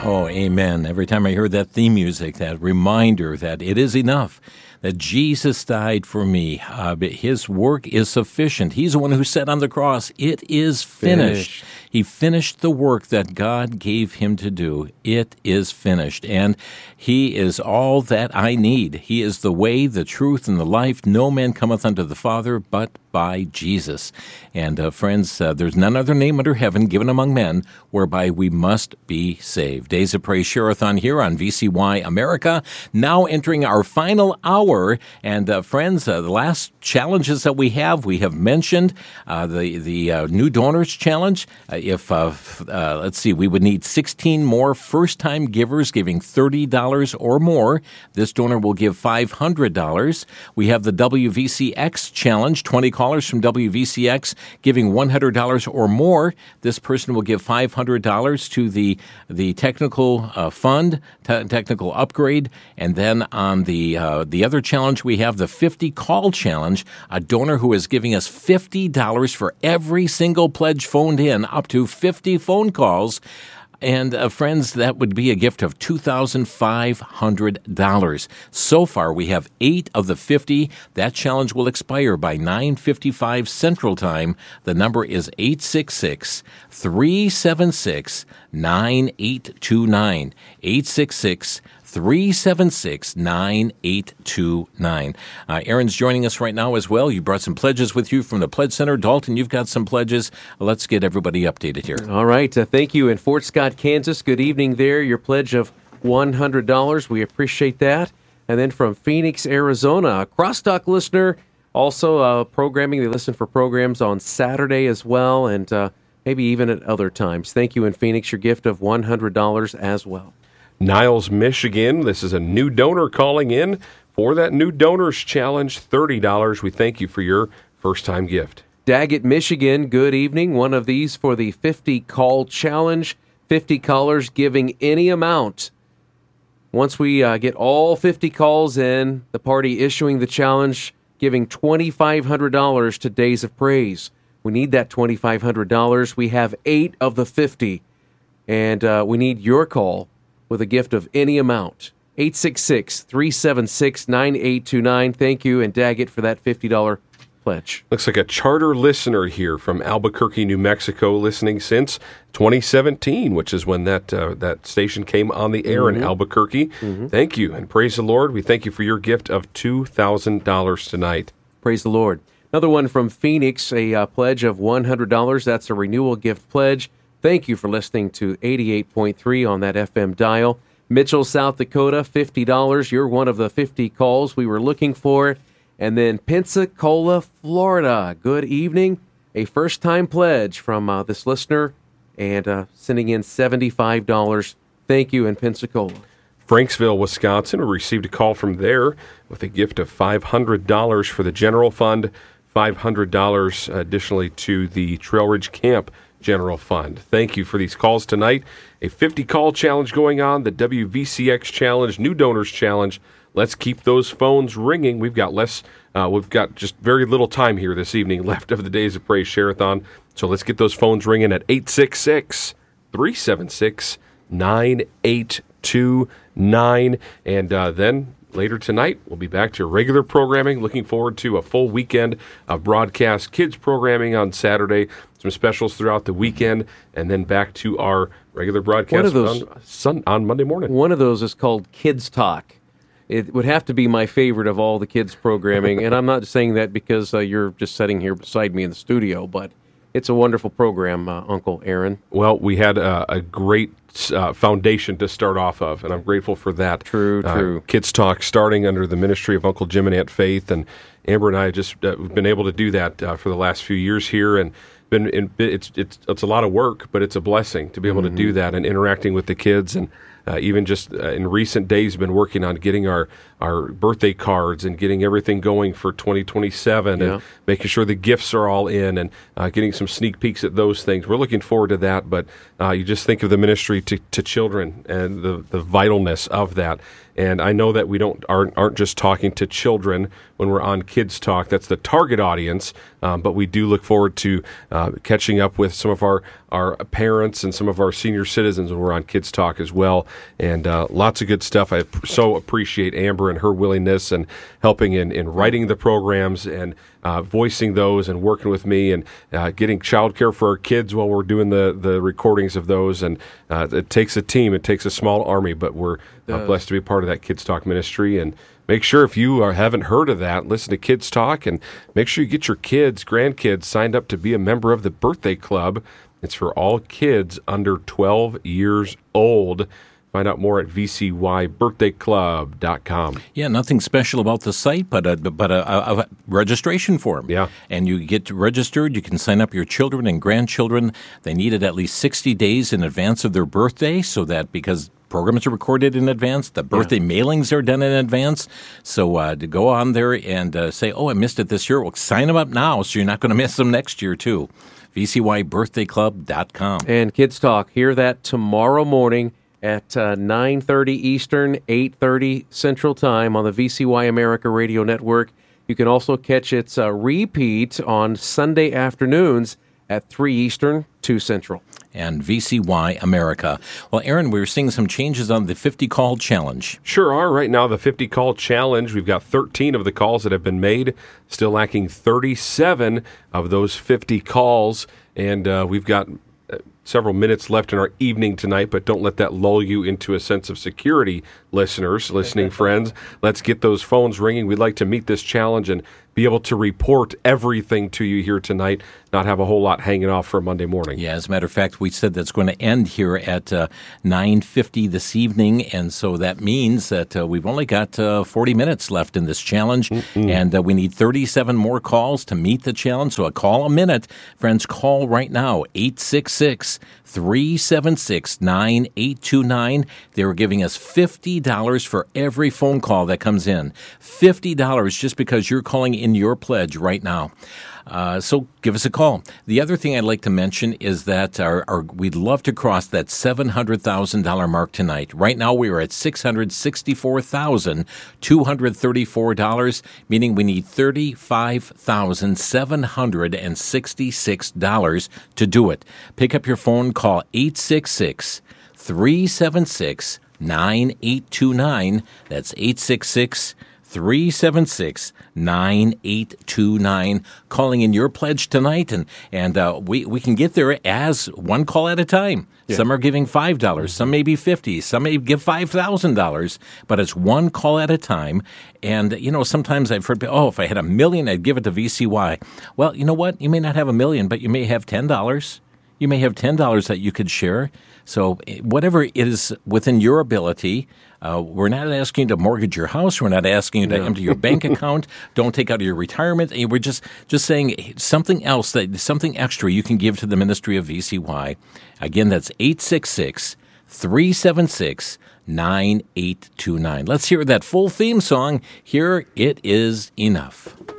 Oh, amen. Every time I hear that theme music, that reminder that it is enough, that Jesus died for me. His work is sufficient. He's the one who said on the cross, it is finished. He finished the work that God gave him to do. It is finished. And he is all that I need. He is the way, the truth, and the life. No man cometh unto the Father but by Jesus. And friends, there's none other name under heaven given among men whereby we must be saved. Days of Praise Share-a-thon here on VCY America, now entering our final hour. And friends, the last challenges that we have mentioned the New Donors Challenge. Let's see, we would need 16 more first-time givers giving $30 or more. This donor will give $500. We have the WVCX Challenge, 20 callers from WVCX giving $100 or more. This person will give $500 to the technical fund, technical upgrade. And then on the other challenge, we have the 50 call challenge, a donor who is giving us $50 for every single pledge phoned in, up to 50 phone calls. And friends, that would be a gift of $2,500. So far, we have 8 of the 50. That challenge will expire by 9:55 Central Time. The number is 866-376-9829. 866-376-9829. Aaron's joining us right now as well. You brought some pledges with you from the Pledge Center. Dalton, you've got some pledges. Let's get everybody updated here. All right. Thank you. In Fort Scott, Kansas, good evening there. Your pledge of $100. We appreciate that. And then from Phoenix, Arizona, a Crosstalk listener, also programming. They listen for programs on Saturday as well, and maybe even at other times. Thank you in Phoenix. Your gift of $100 as well. Niles, Michigan. This is a new donor calling in for that New Donors Challenge, $30. We thank you for your first-time gift. Daggett, Michigan, good evening. One of these for the 50 call challenge. 50 callers giving any amount. Once we get all 50 calls in, the party issuing the challenge, giving $2,500 to Days of Praise. We need that $2,500. We have 8 of the 50, and we need your call with a gift of any amount. 866-376-9829. Thank you, and Daggett, for that $50 pledge. Looks like a charter listener here from Albuquerque, New Mexico, listening since 2017, which is when that station came on the air in Albuquerque. Thank you, and praise the Lord. We thank you for your gift of $2,000 tonight. Praise the Lord. Another one from Phoenix, a pledge of $100. That's a renewal gift pledge. Thank you for listening to 88.3 on that FM dial. Mitchell, South Dakota, $50. You're one of the 50 calls we were looking for. And then Pensacola, Florida. Good evening. A first-time pledge from this listener and sending in $75. Thank you in Pensacola. Franksville, Wisconsin. We received a call from there with a gift of $500 for the general fund, $500 additionally to the Trail Ridge Camp General Fund. Thank you for these calls tonight. A 50-call challenge going on, the WVCX Challenge, New Donors Challenge. Let's keep those phones ringing. We've got just very little time here this evening left of the Days of Praise Share-a-thon. So let's get those phones ringing at 866-376-9829. And then later tonight, we'll be back to regular programming. Looking forward to a full weekend of broadcast kids programming on Saturday, some specials throughout the weekend, and then back to our regular broadcast on Monday morning. One of those is called Kids Talk. It would have to be my favorite of all the kids programming, and I'm not saying that because you're just sitting here beside me in the studio, but it's a wonderful program, Uncle Aaron. Well, we had a great foundation to start off of, and I'm grateful for that. True. Kids Talk, starting under the ministry of Uncle Jim and Aunt Faith, and Amber and I just we've been able to do that for the last few years here, and it's a lot of work, but it's a blessing to be able to do that and interacting with the kids. And even just in recent days, been working on getting our birthday cards and getting everything going for 2027 and making sure the gifts are all in and getting some sneak peeks at those things. We're looking forward to that, but you just think of the ministry to children and the vitalness of that. And I know that we aren't just talking to children when we're on Kids Talk. That's the target audience, but we do look forward to catching up with some of our parents and some of our senior citizens when we're on Kids Talk as well. And lots of good stuff. I so appreciate Amber and her willingness and helping in writing the programs and voicing those and working with me and getting childcare for our kids while we're doing the recordings of those. And it takes a team. It takes a small army, but we're blessed to be part of that Kids Talk ministry. And make sure if you haven't heard of that, listen to Kids Talk and make sure you get your kids, grandkids signed up to be a member of the Birthday Club. It's for all kids under 12 years old. Find out more at vcybirthdayclub.com. Yeah, nothing special about the site, but a registration form. Yeah. And you get registered. You can sign up your children and grandchildren. They need it at least 60 days in advance of their birthday, so that because programs are recorded in advance, the birthday mailings are done in advance. So to go on there and say, oh, I missed it this year. Well, sign them up now so you're not going to miss them next year, too. vcybirthdayclub.com. And Kids Talk, hear that tomorrow morning at 9:30 Eastern, 8:30 Central Time on the VCY America Radio Network. You can also catch its repeat on Sunday afternoons at 3 Eastern, 2 Central. And VCY America. Well, Aaron, we're seeing some changes on the 50-call challenge. Sure are. Right now, the 50-call challenge, we've got 13 of the calls that have been made, still lacking 37 of those 50 calls, and we've got several minutes left in our evening tonight, but don't let that lull you into a sense of security, listening friends. Let's get those phones ringing. We'd like to meet this challenge and be able to report everything to you here tonight, not have a whole lot hanging off for Monday morning. Yeah, as a matter of fact, we said that's going to end here at 9:50 this evening, and so that means that we've only got 40 minutes left in this challenge, and we need 37 more calls to meet the challenge, so a call a minute. Friends, call right now, 866-376-9829. They were giving us $50 for every phone call that comes in. $50 just because you're calling in your pledge right now. So give us a call. The other thing I'd like to mention is that we'd love to cross that $700,000 mark tonight. Right now we are at $664,234, meaning we need $35,766 to do it. Pick up your phone, call 866-376-9829. That's 866-376-9829. Calling in your pledge tonight, and we can get there as one call at a time. Yeah. Some are giving $5, some may be $50, some may give $5,000, but it's one call at a time. And, sometimes I've heard, if I had $1 million, I'd give it to VCY. Well, you know what? You may not have $1 million, but you may have $10. You may have $10 that you could share. So whatever is within your ability, we're not asking you to mortgage your house. We're not asking you to empty your bank account. Don't take out your retirement. We're just saying something else, something extra you can give to the ministry of VCY. Again, that's 866-376-9829. Let's hear that full theme song. Here It Is Enough.